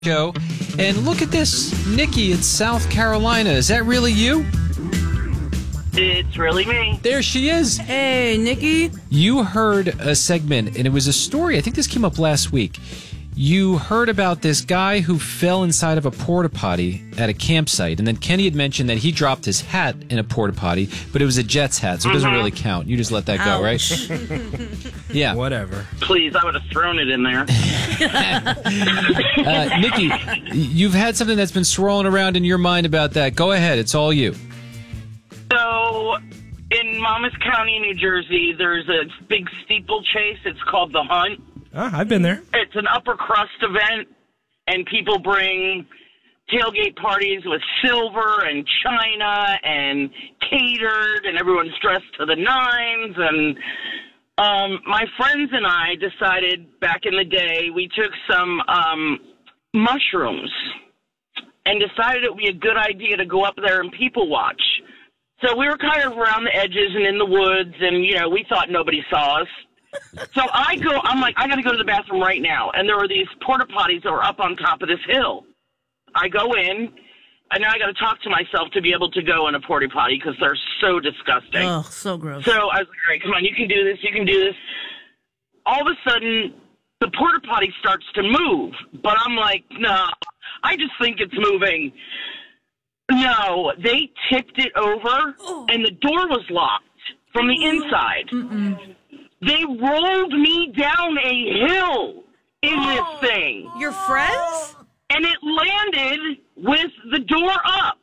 Show. And look at this, Nikki in South Carolina. Is that really you? It's really me. There she is. Hey, Nikki. You heard a segment, and it was a story. I think this came up last week. You heard about this guy who fell inside of a porta potty at a campsite, and then Kenny had mentioned that he dropped his hat in a porta potty, but it was a Jets hat, so it doesn't really count. You just let that go, right? Yeah. Whatever. Please, I would have thrown it in there. Nikki, you've had something that's been swirling around in your mind about that. Go ahead. It's all you. So, in Monmouth County, New Jersey, there's a big steeplechase. It's called The Hunt. I've been there. It's an upper crust event, and people bring tailgate parties with silver and china and catered, and everyone's dressed to the nines. And my friends and I decided back in the day, we took some mushrooms and decided it would be a good idea to go up there and people watch. So we were kind of around the edges and in the woods, and, you know, we thought nobody saw us. So I'm like, I got to go to the bathroom right now. And there were these porta potties that were up on top of this hill. I go in, and now I got to talk to myself to be able to go in a porta potty because they're so disgusting. Oh, so gross. So I was like, all right, come on, you can do this, you can do this. All of a sudden, the porta potty starts to move. But I'm like, no, I just think it's moving. No, they tipped it over, and the door was locked from the inside. They rolled me down a hill in this thing. Your friends? And it landed with the door up.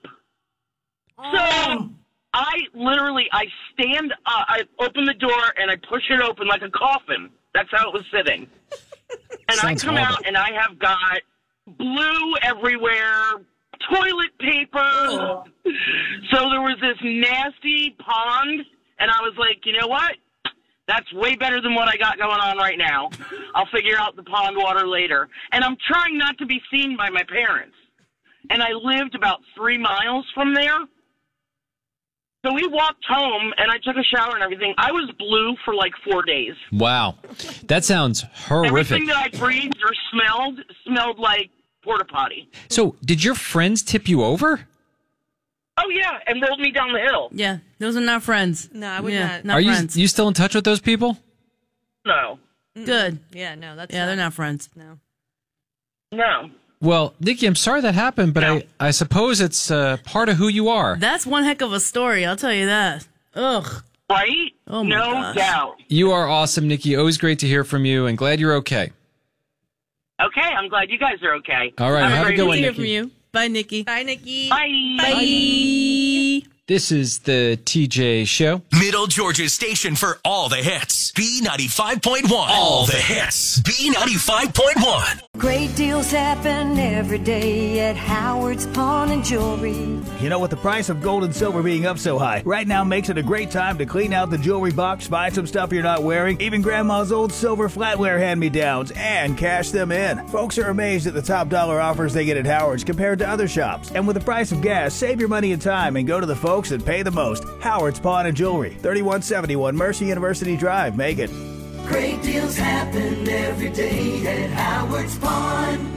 So I stand up, I open the door, and I push it open like a coffin. That's how it was sitting. And I come out, and I have got blue everywhere, toilet paper. So there was this nasty pond, and I was like, you know what? That's way better than what I got going on right now. I'll figure out the pond water later. And I'm trying not to be seen by my parents. And I lived about 3 miles from there. So we walked home, and I took a shower and everything. I was blue for like 4 days. Wow. That sounds horrific. Everything that I breathed or smelled like porta potty. So, did your friends tip you over? Oh, yeah, and rolled me down the hill. Yeah, those are not friends. No, I would not. Not Are friends. you still in touch with those people? No. Good. Yeah, no, that's Yeah, they're not friends. No. No. Well, Nikki, I'm sorry that happened, but I suppose it's part of who you are. That's one heck of a story, I'll tell you that. Ugh. Right? Oh, my no gosh. doubt. You are awesome, Nikki. Always great to hear from you, and glad you're okay. Okay, I'm glad you guys are okay. All right, have a good Good one, to hear Nikki. from you. Bye, Nikki. Bye, Nikki. Bye. Bye. This is the TJ Show. Middle Georgia's station for all the hits. B95.1. All the hits. B95.1. Great deals happen every day at Howard's Pawn and Jewelry. You know, with the price of gold and silver being up so high, right now makes it a great time to clean out the jewelry box, find some stuff you're not wearing, even grandma's old silver flatware hand-me-downs, and cash them in. Folks are amazed at the top dollar offers they get at Howard's compared to other shops. And with the price of gas, save your money and time and go to the folks that pay the most. Howard's Pawn and Jewelry, 3171 Mercer University Drive, Macon. Great deals happen every day at Howard's Pawn.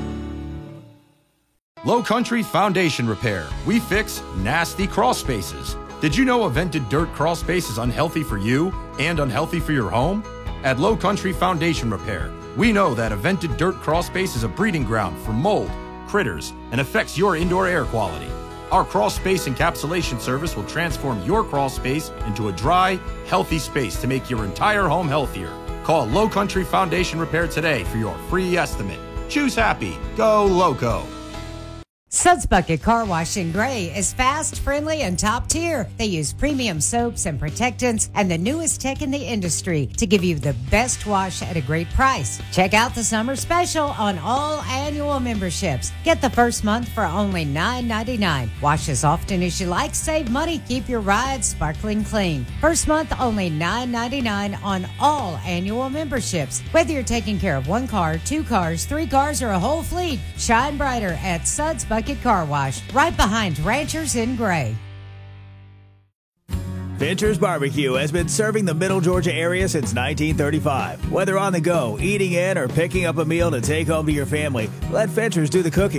Low Country Foundation Repair. We fix nasty crawl spaces. Did you know a vented dirt crawl space is unhealthy for you and unhealthy for your home? At Low Country Foundation Repair, we know that a vented dirt crawl space is a breeding ground for mold, critters, and affects your indoor air quality. Our crawl space encapsulation service will transform your crawl space into a dry, healthy space to make your entire home healthier. Call Low Country Foundation Repair today for your free estimate. Choose happy. Go Loco. Suds Bucket Car Wash in Gray is fast, friendly, and top tier. They use premium soaps and protectants and the newest tech in the industry to give you the best wash at a great price. Check out the summer special on all annual memberships. Get the first month for only $9.99. Wash as often as you like, save money, keep your ride sparkling clean. First month only $9.99 on all annual memberships. Whether you're taking care of 1 car, 2 cars, 3 cars, or a whole fleet, shine brighter at Suds Bucket Car Wash, right behind Ranchers in Gray. Fincher's Barbecue has been serving the Middle Georgia area since 1935. Whether on the go, eating in, or picking up a meal to take home to your family, let Fincher's do the cooking.